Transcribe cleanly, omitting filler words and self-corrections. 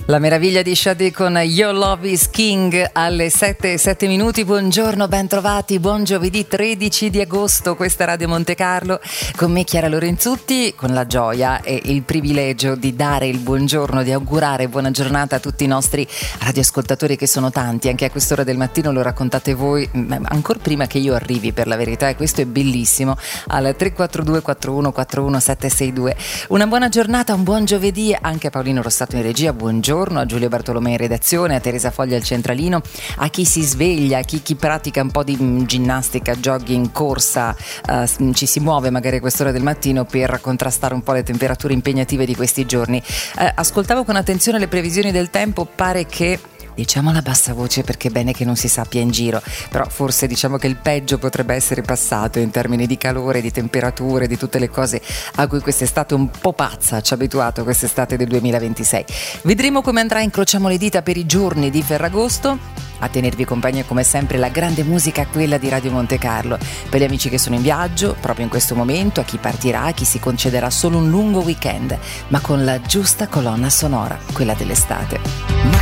La meraviglia di Sade con Your Love is King alle 7:07. Buongiorno, ben trovati, buon giovedì 13 di agosto, questa è Radio Monte Carlo, con me Chiara Lorenzutti, con la gioia e il privilegio di dare il buongiorno, di augurare buona giornata a tutti i nostri radioascoltatori, che sono tanti, anche a quest'ora del mattino lo raccontate voi, ancora prima che io arrivi, per la verità, e questo è bellissimo, al 342 41 41 762. Una buona giornata, un buon giovedì anche a Paolino Rossato in regia, buongiorno, a Giulio Bartolomei in redazione, a Teresa Foglia al centralino, a chi si sveglia, a chi pratica un po' di ginnastica, jogging, corsa, ci si muove magari a quest'ora del mattino per contrastare un po' le temperature impegnative di questi giorni. Ascoltavo con attenzione le previsioni del tempo, pare che, diciamo a bassa voce perché è bene che non si sappia in giro, però forse diciamo che il peggio potrebbe essere passato in termini di calore, di temperature, di tutte le cose a cui quest'estate un po' pazza ci ha abituato, quest'estate del 2026. Vedremo come andrà, incrociamo le dita per i giorni di Ferragosto. A tenervi compagnia come sempre la grande musica, quella di Radio Monte Carlo, per gli amici che sono in viaggio proprio in questo momento, a chi partirà, a chi si concederà solo un lungo weekend, ma con la giusta colonna sonora, quella dell'estate.